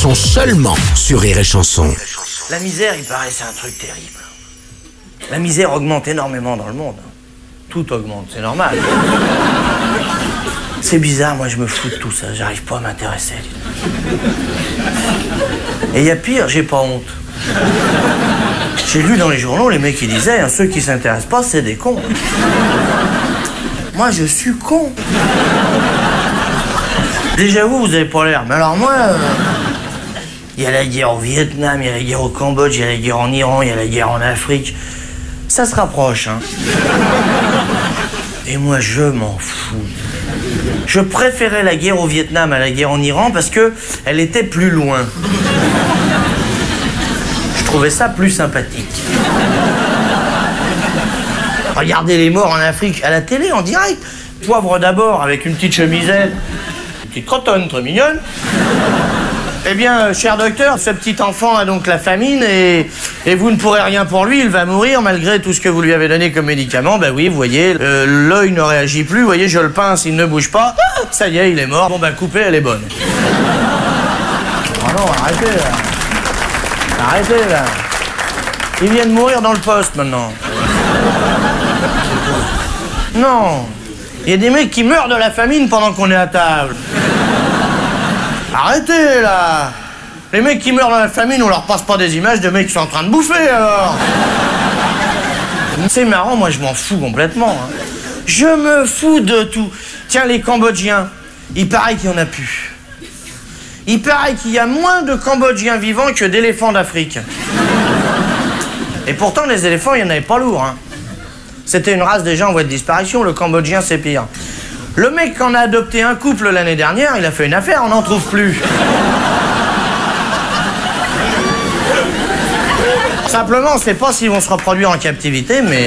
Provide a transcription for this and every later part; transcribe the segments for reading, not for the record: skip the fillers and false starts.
chanson seulement sur Rire et Chanson. La misère, il paraît, c'est un truc terrible. La misère augmente énormément dans le monde. Tout augmente, c'est normal. C'est bizarre, moi je me fous de tout ça, j'arrive pas à m'intéresser. Et il y a pire, j'ai pas honte. J'ai lu dans les journaux les mecs qui disaient, hein, ceux qui s'intéressent pas, c'est des cons. Moi je suis con. Déjà vous avez pas l'air, mais alors moi... Il y a la guerre au Vietnam, il y a la guerre au Cambodge, il y a la guerre en Iran, il y a la guerre en Afrique. Ça se rapproche, hein. Et moi, je m'en fous. Je préférais la guerre au Vietnam à la guerre en Iran parce que elle était plus loin. Je trouvais ça plus sympathique. Regardez les morts en Afrique à la télé, en direct. Poivre d'abord, avec une petite chemisette, une petite crotonne très mignonne. Eh bien, cher docteur, ce petit enfant a donc la famine et vous ne pourrez rien pour lui, il va mourir malgré tout ce que vous lui avez donné comme médicament. Ben oui, vous voyez, l'œil ne réagit plus, vous voyez, je le pince, il ne bouge pas. Ça y est, il est mort. Bon, ben coupez, elle est bonne. Oh non, arrêtez là. Arrêtez là. Il vient de mourir dans le poste maintenant. Non. Il y a des mecs qui meurent de la famine pendant qu'on est à table. Arrêtez, là! Les mecs qui meurent dans la famine, on leur passe pas des images de mecs qui sont en train de bouffer, alors! C'est marrant, moi, je m'en fous complètement. Hein. Je me fous de tout. Tiens, les Cambodgiens, il paraît qu'il y en a plus. Il paraît qu'il y a moins de Cambodgiens vivants que d'éléphants d'Afrique. Et pourtant, les éléphants, il n'y en avait pas lourd, hein. C'était une race déjà en voie de disparition, le Cambodgien, c'est pire. Le mec en a adopté un couple l'année dernière, il a fait une affaire, on n'en trouve plus. Simplement, on ne sait pas s'ils vont se reproduire en captivité, mais...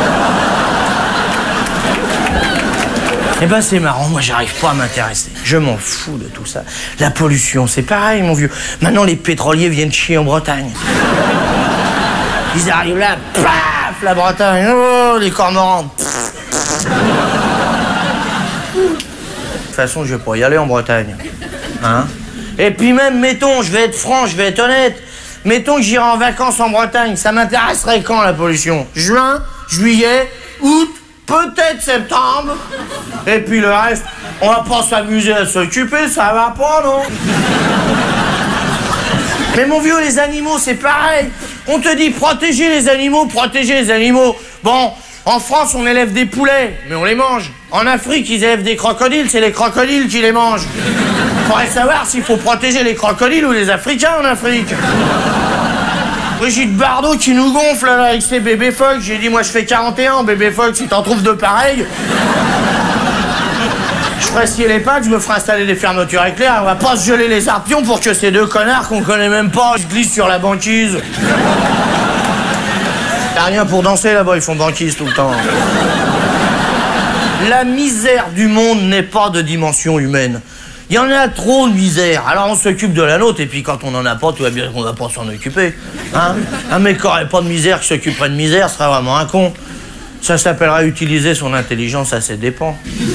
Eh ben c'est marrant, moi j'arrive pas à m'intéresser. Je m'en fous de tout ça. La pollution, c'est pareil, mon vieux. Maintenant, les pétroliers viennent chier en Bretagne. Ils arrivent là, paf, la Bretagne, oh, les cormorans. De toute façon, je vais pas y aller en Bretagne. Hein? Et puis même, mettons, je vais être franc, je vais être honnête. Mettons que j'irai en vacances en Bretagne. Ça m'intéresserait quand, la pollution? Juin, juillet, août, peut-être septembre. Et puis le reste, on va pas s'amuser à s'occuper, ça va pas, non? Mais mon vieux, les animaux, c'est pareil. On te dit protéger les animaux, protéger les animaux. Bon... En France, on élève des poulets, mais on les mange. En Afrique, ils élèvent des crocodiles, c'est les crocodiles qui les mangent. Faudrait savoir s'il faut protéger les crocodiles ou les Africains en Afrique. Brigitte Bardot qui nous gonfle là, avec ses bébés phoques. J'ai dit, moi je fais 41, bébé phoque, si t'en trouves deux pareils. Je ferai scier les pattes, je me ferai installer des fermetures éclairs. On va pas se geler les arpions pour que ces deux connards qu'on connaît même pas se glissent sur la banquise. Y'a rien pour danser là-bas, ils font banquise tout le temps. La misère du monde n'est pas de dimension humaine. Il y en a trop de misère. Alors on s'occupe de la nôtre et puis quand on en a pas, tout va bien qu'on va pas s'en occuper. Hein? Un mec qui aurait pas de misère, qui s'occuperait de misère, serait vraiment un con. Ça s'appellerait utiliser son intelligence à ses dépens.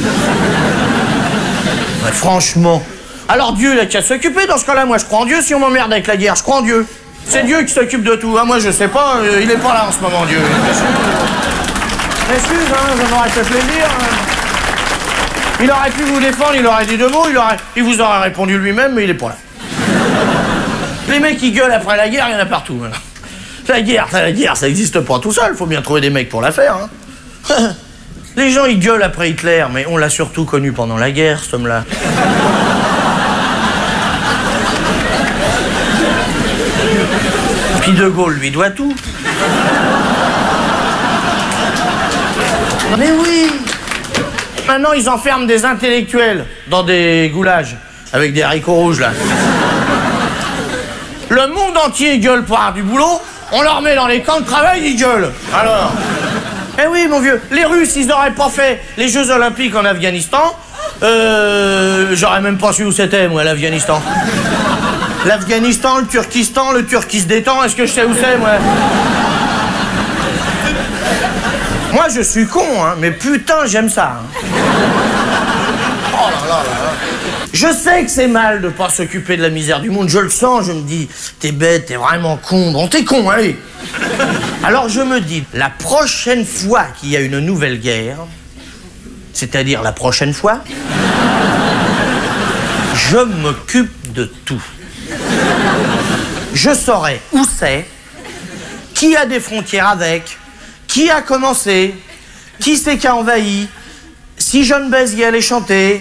Ouais, franchement. Alors Dieu, il a qu'à s'occuper dans ce cas-là. Moi je crois en Dieu, si on m'emmerde avec la guerre, je crois en Dieu. C'est Dieu qui s'occupe de tout. Ah, moi, je sais pas, il est pas là en ce moment, Dieu. Excuse, hein, ça m'aurait fait plaisir. Hein. Il aurait pu vous défendre, il aurait dit deux mots, il vous aurait répondu lui-même, mais il est pas là. Les mecs qui gueulent après la guerre, il y en a partout. Hein. La guerre, ça existe pas tout seul, faut bien trouver des mecs pour la faire. Hein. Les gens, ils gueulent après Hitler, mais on l'a surtout connu pendant la guerre, cet homme-là. Puis De Gaulle lui doit tout. Mais oui! Maintenant, ils enferment des intellectuels dans des goulages, avec des haricots rouges, là. Le monde entier gueule pour avoir du boulot, on leur met dans les camps de travail, ils gueulent. Alors? Eh oui, mon vieux, les Russes, ils n'auraient pas fait les Jeux Olympiques en Afghanistan. J'aurais même pas su où c'était, moi, l'Afghanistan. L'Afghanistan, le Turkistan, le Turquie se détend, est-ce que je sais où c'est, moi? Moi, je suis con, hein, mais putain, j'aime ça. Hein. Oh là là là là. Je sais que c'est mal de pas s'occuper de la misère du monde, je le sens, je me dis, t'es bête, t'es vraiment con, bon t'es con, allez. Alors je me dis, la prochaine fois qu'il y a une nouvelle guerre, c'est-à-dire la prochaine fois, je m'occupe de tout. Je saurai où c'est, qui a des frontières avec, qui a commencé, qui c'est qui a envahi, si John Bézier allait chanter.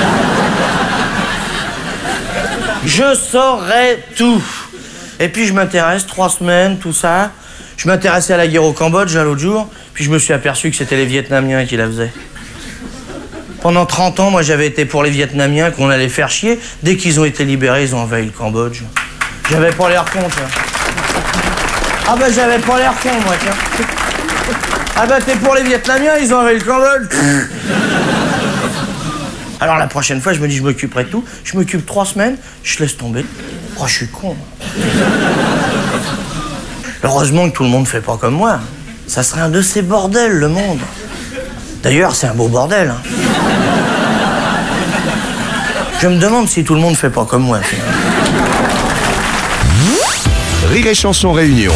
Je saurai tout. Et puis je m'intéresse, 3 semaines, tout ça. Je m'intéressais à la guerre au Cambodge l'autre jour, puis je me suis aperçu que c'était les Vietnamiens qui la faisaient. Pendant 30 ans, moi j'avais été pour les Vietnamiens qu'on allait faire chier. Dès qu'ils ont été libérés, ils ont envahi le Cambodge. J'avais pas l'air con, tiens. Ah ben j'avais pas l'air con, moi, tiens. Ah ben t'es pour les Vietnamiens, ils ont envahi le Cambodge. Alors la prochaine fois, je me dis, je m'occuperai de tout. Je m'occupe 3 semaines, je laisse tomber. Oh, je suis con. Heureusement que tout le monde fait pas comme moi. Ça serait un de ces bordels, le monde. D'ailleurs, c'est un beau bordel. Hein. Je me demande si tout le monde fait pas comme moi. Rire et Chanson Réunion.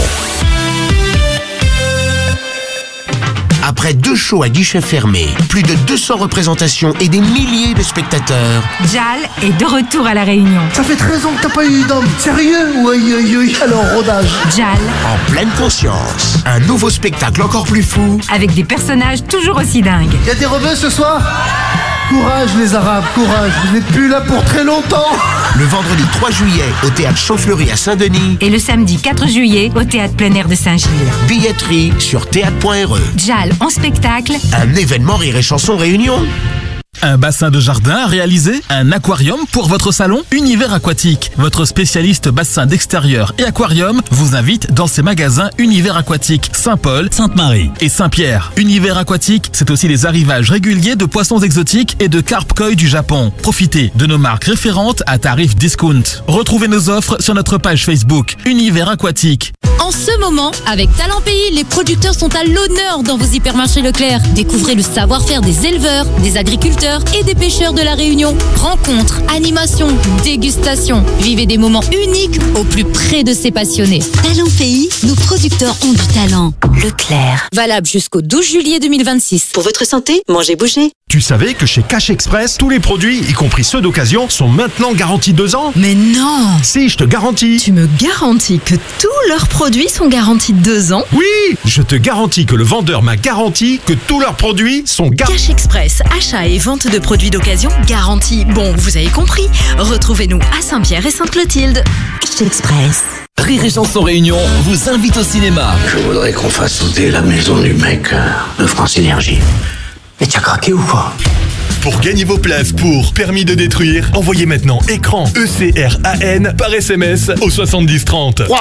Après 2 shows à guichet fermé, plus de 200 représentations et des milliers de spectateurs, Jal est de retour à La Réunion. Ça fait 13 ans que t'as pas eu d'homme. Sérieux? Oui. Alors, rodage. Jal, en pleine conscience. Un nouveau spectacle encore plus fou. avec des personnages toujours aussi dingues. Y a des rebeux ce soir? Courage les Arabes, courage. Vous n'êtes plus là pour très longtemps. Le vendredi 3 juillet au théâtre Champfleury à Saint-Denis. Et le samedi 4 juillet au théâtre plein air de Saint-Gilles. Billetterie sur théâtre.re. Jal en spectacle. Un événement Rire et Chanson Réunion. Un bassin de jardin à réaliser, un aquarium pour votre salon, Univers Aquatique. Votre spécialiste bassin d'extérieur et aquarium vous invite dans ses magasins Univers Aquatique, Saint-Paul, Sainte-Marie et Saint-Pierre. Univers Aquatique, c'est aussi les arrivages réguliers de poissons exotiques et de carpe koi du Japon. Profitez de nos marques référentes à tarif discount. Retrouvez nos offres sur notre page Facebook Univers Aquatique. En ce moment, avec Talent Pays, les producteurs sont à l'honneur dans vos hypermarchés Leclerc. Découvrez le savoir-faire des éleveurs, des agriculteurs et des pêcheurs de la Réunion. Rencontres, animations, dégustations. Vivez des moments uniques au plus près de ces passionnés. Talent Pays, nos producteurs ont du talent. Leclerc. Valable jusqu'au 12 juillet 2026. Pour votre santé, mangez bouger. Tu savais que chez Cash Express, tous les produits, y compris ceux d'occasion, sont maintenant garantis 2 ans? Mais non! Si, je te garantis. Tu me garantis que tous leurs produits sont garantis 2 ans? Oui! Je te garantis que le vendeur m'a garanti que tous leurs produits sont garantis. Cash Express, achat et vente de produits d'occasion garantis. Bon, vous avez compris. Retrouvez-nous à Saint-Pierre et Sainte-Clotilde. Cash Express. Rire et Chanson Réunion vous invite au cinéma. Je voudrais qu'on fasse sauter la maison du mec de France Énergie. Mais t'as craqué ou quoi? Pour gagner vos places pour Permis de détruire, envoyez maintenant écran ECRAN par SMS au 70 30. Quoi?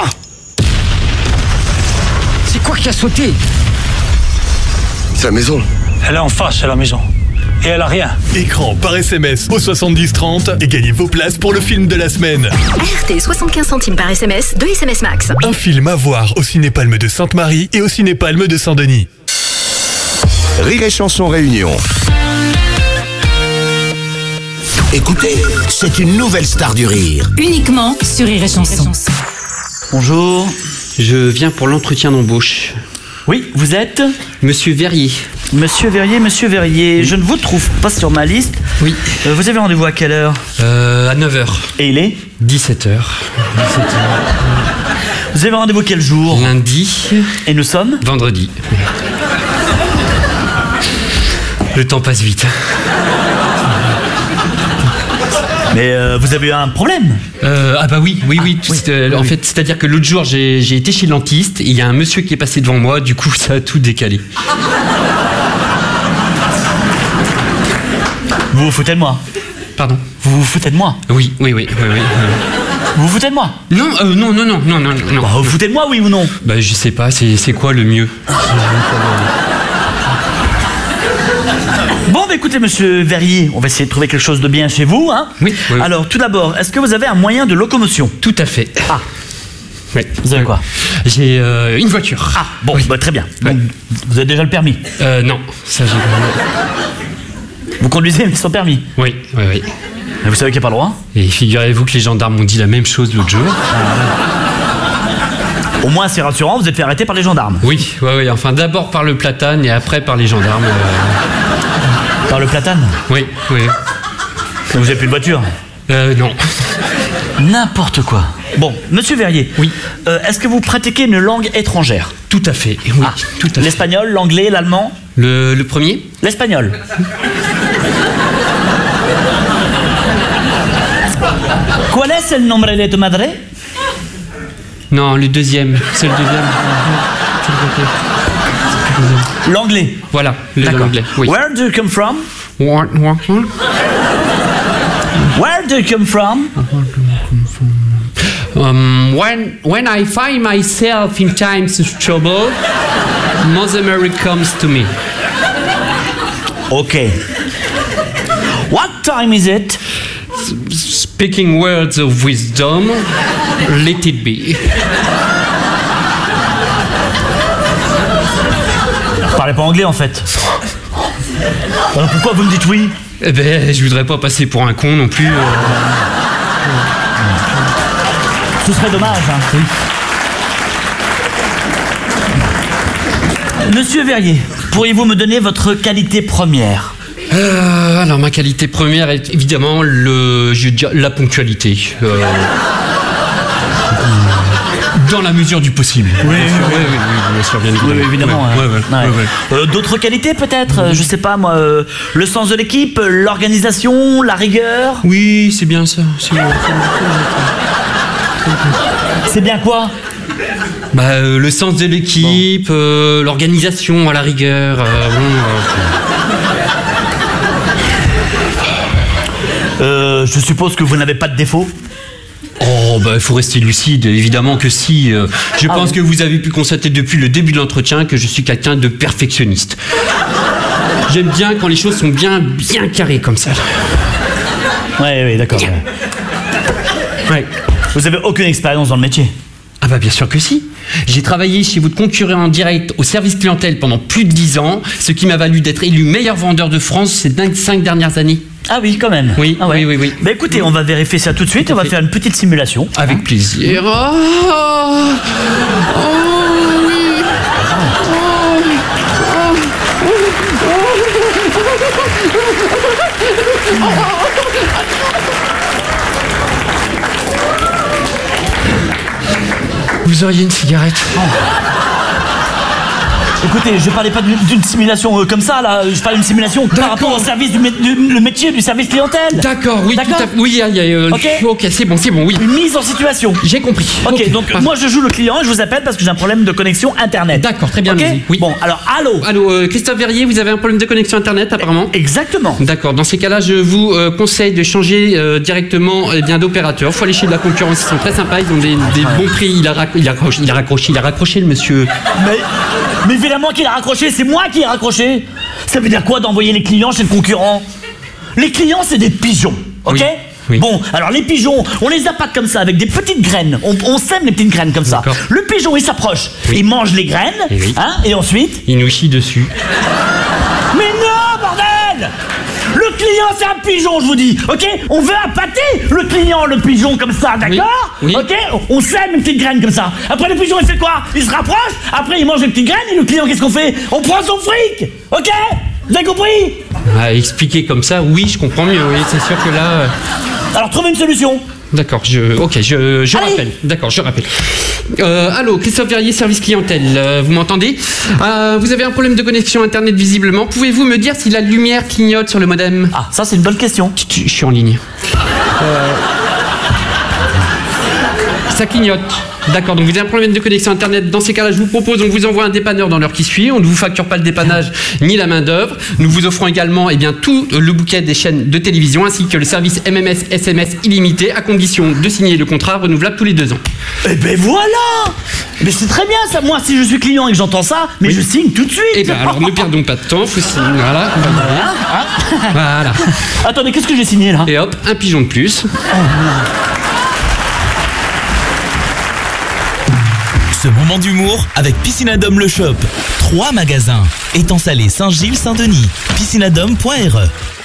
C'est quoi qui a sauté? C'est la maison. Elle est en face, c'est la maison. Et elle a rien. Écran par SMS au 70 30 et gagnez vos places pour le film de la semaine. RT 75 centimes par SMS, 2 SMS max. Un film à voir au Ciné-Palme de Sainte-Marie et au Ciné-Palme de Saint-Denis. Rire et Chanson Réunion. Écoutez, c'est une nouvelle star du rire. Uniquement sur Rire et Chanson. Bonjour, je viens pour l'entretien d'embauche. Oui, vous êtes Monsieur Verrier. Monsieur Verrier, je ne vous trouve pas sur ma liste. Oui. Vous avez rendez-vous à quelle heure? À 9h. Et il est 17h. Vous avez rendez-vous quel jour? Lundi. Et nous sommes Vendredi. Le temps passe vite. Mais vous avez eu un problème? Ah bah oui. En fait, c'est-à-dire que l'autre jour, j'ai été chez le dentiste et il y a un monsieur qui est passé devant moi, du coup, ça a tout décalé. Vous vous foutez de moi? Pardon? Vous vous foutez de moi? Oui. Vous vous foutez de moi? Non. Bah, vous foutez de moi, oui ou non? Bah je sais pas, c'est quoi le mieux? Bon, bah écoutez, monsieur Verrier, on va essayer de trouver quelque chose de bien chez vous, hein? Oui. Alors, tout d'abord, est-ce que vous avez un moyen de locomotion? Tout à fait. Ah. Oui. Vous avez quoi? J'ai une voiture. Ah, bon, oui. bah très bien. Ouais. Donc, vous avez déjà le permis? Non, ça j'ai... Vous conduisez mais sans permis? Oui. Mais vous savez qu'il n'y a pas le droit? Et figurez-vous que les gendarmes m'ont dit la même chose l'autre jour. Au moins, c'est rassurant, vous êtes fait arrêter par les gendarmes. Oui. Enfin, d'abord par le platane et après par les gendarmes. Par le platane? Oui. Vous n'avez plus de voiture? Non. N'importe quoi. Bon, monsieur Verrier. Oui. Est-ce que vous pratiquez une langue étrangère? Tout à fait. Oui, tout à fait. L'espagnol, l'anglais, l'allemand? Le premier? L'espagnol. ¿Cuál es el nombre de tu madre? Non, le deuxième. C'est le deuxième. L'anglais. Voilà, l'anglais. Oui. Where do you come from? What? Where do you come from? When I find myself in times of trouble, Mother Mary comes to me. Okay. What time is it? Speaking words of wisdom, let it be. Vous parlez pas anglais en fait. Alors pourquoi vous me dites oui? Eh ben, je voudrais pas passer pour un con non plus. Ce serait dommage, hein. Oui. Monsieur Verrier, pourriez-vous me donner votre qualité première? Alors ma qualité première est évidemment la ponctualité. Dans la mesure du possible. Oui, bien sûr, bien évidemment. Oui, évidemment. Ouais. D'autres qualités peut-être, je sais pas moi, le sens de l'équipe, l'organisation, la rigueur. Oui, c'est bien ça. C'est bien quoi? Le sens de l'équipe, l'organisation à la rigueur. Je suppose que vous n'avez pas de défaut? Oh, il faut rester lucide, évidemment que si. Je pense que vous avez pu constater depuis le début de l'entretien que je suis quelqu'un de perfectionniste. J'aime bien quand les choses sont bien carrées comme ça. Ouais, d'accord. Ouais. Vous avez aucune expérience dans le métier? Ah bien sûr que si. J'ai travaillé chez votre concurrent en direct au service clientèle pendant plus de 10 ans, ce qui m'a valu d'être élu meilleur vendeur de France ces 5 dernières années. Ah oui, quand même. Oui, ah ouais. oui. Bah écoutez, on va vérifier ça tout de suite, on va faire une petite simulation. Avec plaisir. Vous auriez une cigarette? Écoutez, je parlais pas d'une simulation comme ça, là. Je parlais d'une simulation par rapport au service le métier du service clientèle. D'accord, oui, tout à fait. Oui, ok, c'est bon, oui. Une mise en situation. J'ai compris. Ok, donc moi je joue le client et je vous appelle parce que j'ai un problème de connexion internet. D'accord, très bien. Ok. Oui. Bon, alors, allô. Allô, Christophe Verrier, vous avez un problème de connexion internet apparemment? Exactement. D'accord, dans ces cas-là, je vous conseille de changer directement d'opérateur. Faut aller chez de la concurrence, ils sont très sympas, ils ont des bons prix. Il a raccroché le monsieur. Mais évidemment qu'il a raccroché, c'est moi qui ai raccroché. Ça veut dire quoi d'envoyer les clients chez le concurrent? Les clients, c'est des pigeons, ok? Oui. Bon, alors les pigeons, on les appâte comme ça, avec des petites graines. On sème les petites graines comme ça. Le pigeon, il s'approche, il mange les graines, et ensuite... Il nous chie dessus. Mais non, bordel! Le client, c'est un pigeon, je vous dis, ok? On veut appâter le client, le pigeon, comme ça, d'accord? Oui. Ok? On sème les petites graines comme ça. Après, le pigeon, il fait quoi? Il se rapproche, après, il mange les petites graines, et le client, qu'est-ce qu'on fait? On prend son fric, ok? Vous avez compris? Expliquer comme ça, oui, je comprends mieux, oui, c'est sûr que là... Alors, trouvez une solution. D'accord, je rappelle. D'accord, je rappelle. Allô, Christophe Verrier, service clientèle, vous m'entendez? Vous avez un problème de connexion internet visiblement. Pouvez-vous me dire si la lumière clignote sur le modem? Ah, ça c'est une bonne question. Je suis en ligne. Ça clignote. D'accord, donc vous avez un problème de connexion internet. Dans ces cas-là, je vous propose, on vous envoie un dépanneur dans l'heure qui suit. On ne vous facture pas le dépannage ni la main-d'œuvre. Nous vous offrons également tout le bouquet des chaînes de télévision ainsi que le service MMS SMS illimité à condition de signer le contrat renouvelable tous les 2 ans. Eh ben voilà! Mais c'est très bien ça. Moi, si je suis client et que j'entends ça, mais je signe tout de suite. Eh ben alors ne perdons pas de temps, faut signer. Voilà. Voilà. Attendez, qu'est-ce que j'ai signé là? Et hop, un pigeon de plus. Ce moment d'humour avec Piscinadome le Shop. 3 magasins. Étang Salé, Saint-Gilles, Saint-Denis. Piscinadome.re